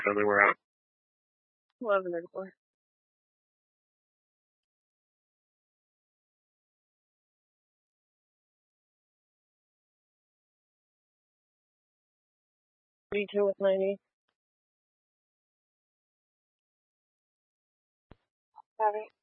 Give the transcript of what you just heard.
Tell me we're out. 11:34. Me too with 90. Sorry.